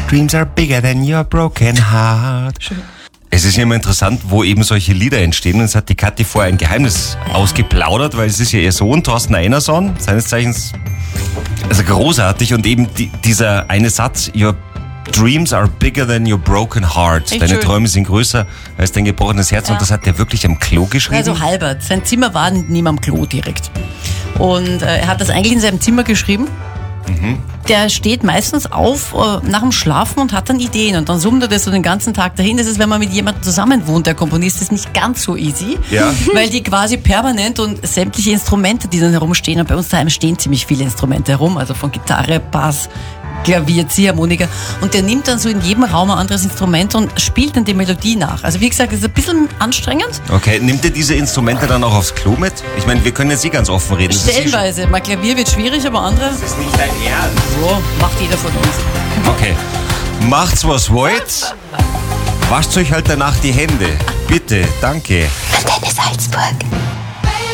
Dreams are bigger than your broken heart. Schön. Es ist ja immer interessant, wo eben solche Lieder entstehen. Und es hat die Kathi vorher ein Geheimnis ausgeplaudert, weil es ist ja ihr Sohn, Thorsten Einerson, seines Zeichens, also großartig. Und eben dieser eine Satz, your dreams are bigger than your broken heart. Echt Deine schön. Träume sind größer als dein gebrochenes Herz. Und das hat er wirklich am Klo geschrieben. Also halber. Sein Zimmer war neben am Klo direkt. Und er hat das eigentlich in seinem Zimmer geschrieben. Der steht meistens auf nach dem Schlafen und hat dann Ideen. Und dann summt er das so den ganzen Tag dahin. Das ist, wenn man mit jemandem zusammen wohnt, der Komponist, ist nicht ganz so easy. Ja. Weil die quasi permanent und sämtliche Instrumente, die dann herumstehen, und bei uns daheim stehen ziemlich viele Instrumente herum, also von Gitarre, Bass, Klavier, Ziehharmonika. Und der nimmt dann so in jedem Raum ein anderes Instrument und spielt dann die Melodie nach. Also wie gesagt, das ist ein bisschen anstrengend. Okay, nimmt ihr diese Instrumente dann auch aufs Klo mit? Ich meine, wir können jetzt ganz offen reden. Das ist Stellenweise. Mal Klavier wird schwierig, aber andere, Das ist nicht dein Ernst. so, macht jeder von uns. Okay. Macht's, was wollt. Wascht euch halt danach die Hände. Bitte, danke. Antenne Salzburg.